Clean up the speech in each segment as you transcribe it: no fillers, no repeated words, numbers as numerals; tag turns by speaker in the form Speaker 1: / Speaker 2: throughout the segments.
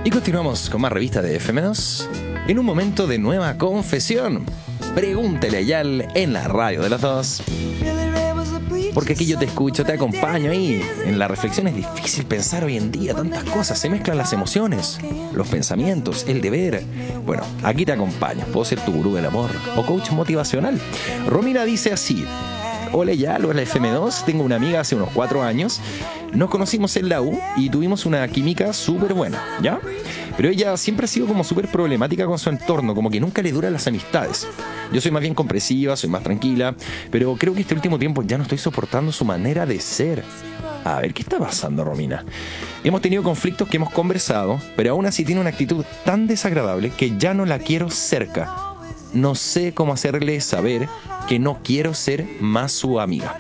Speaker 1: Y continuamos con más revista de FM2 en un momento de nueva confesión. Pregúntele a Yal en la radio de los dos. Porque aquí yo te escucho, te acompaño ahí. En la reflexión es difícil pensar hoy en día tantas cosas. Se mezclan las emociones, los pensamientos, el deber. Bueno, aquí te acompaño. Puedo ser tu gurú del amor o coach motivacional. Romina dice así: hola Yal, hola FM2. Tengo una amiga hace unos 4 años. Nos conocimos en la U y tuvimos una química súper buena, ¿ya? Pero ella siempre ha sido como súper problemática con su entorno, como que nunca le duran las amistades. Yo soy más bien comprensiva, soy más tranquila, pero creo que este último tiempo ya no estoy soportando su manera de ser. A ver, ¿qué está pasando, Romina? Hemos tenido conflictos que hemos conversado, pero aún así tiene una actitud tan desagradable que ya no la quiero cerca. No sé cómo hacerle saber que no quiero ser más su amiga.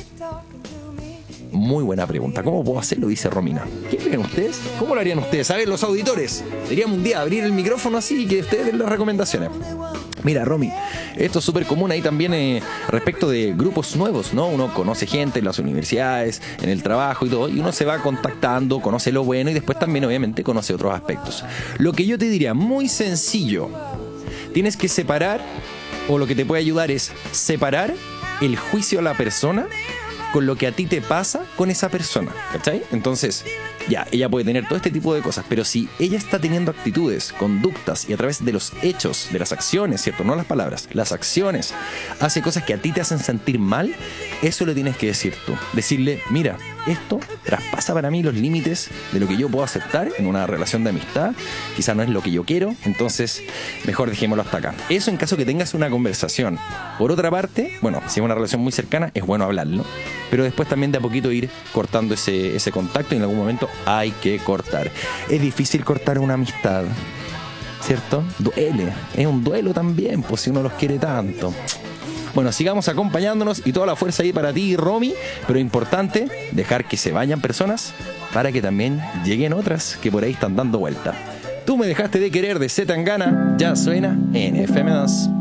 Speaker 1: Muy buena pregunta. ¿Cómo puedo hacerlo? Dice Romina. ¿Qué creen ustedes? ¿Cómo lo harían ustedes? A ver, los auditores. Deberíamos un día abrir el micrófono así y que ustedes den las recomendaciones. Mira, Romy, esto es súper común ahí también respecto de grupos nuevos, ¿no? Uno conoce gente en las universidades, en el trabajo y todo, y uno se va contactando, conoce lo bueno y después también obviamente conoce otros aspectos. Lo que yo te diría, muy sencillo, tienes que separar, o lo que te puede ayudar es separar el juicio a la persona con lo que a ti te pasa con esa persona, ¿cachai? Entonces, ya, ella puede tener todo este tipo de cosas, pero si ella está teniendo actitudes, conductas y a través de los hechos, de las acciones, ¿cierto? No las palabras, las acciones, hace cosas que a ti te hacen sentir mal, eso lo tienes que decir tú. Decirle, mira, esto traspasa para mí los límites de lo que yo puedo aceptar en una relación de amistad, quizás no es lo que yo quiero, entonces mejor dejémoslo hasta acá. Eso en caso que tengas una conversación. Por otra parte, bueno, si es una relación muy cercana, es bueno hablarlo, pero después también de a poquito ir cortando ese contacto y en algún momento hay que cortar. Es difícil cortar una amistad, ¿cierto? Duele, es un duelo también, pues si uno los quiere tanto. Bueno, sigamos acompañándonos y toda la fuerza ahí para ti, Romy, pero importante dejar que se vayan personas para que también lleguen otras que por ahí están dando vuelta. Tú me dejaste de querer de C. Tangana, ya suena en FM2.